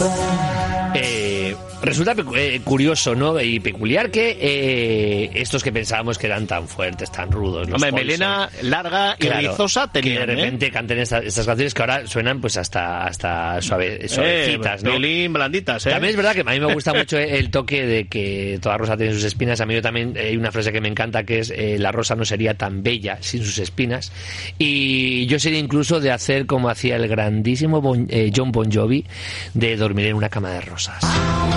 Resulta curioso, ¿no? Y peculiar que estos que pensábamos que eran tan fuertes, tan rudos, los melena larga y rizosa tenían, que de repente canten estas canciones que ahora suenan pues hasta suavecitas, ¿no? Violín, blanditas, También es verdad que a mí me gusta mucho el toque de que toda rosa tiene sus espinas. A mí también hay una frase que me encanta que es la rosa no sería tan bella sin sus espinas. Y yo sería incluso de hacer como hacía el grandísimo John Bon Jovi, de dormir en una cama de rosas.